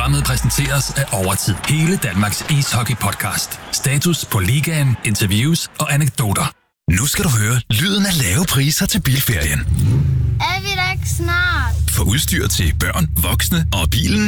Programmet præsenteres af Overtid. Hele Danmarks ishockey-podcast. Status på ligaen, interviews og anekdoter. Nu skal du høre lyden af lave priser til bilferien. Er vi da ikke snart? For udstyr til børn, voksne og bilen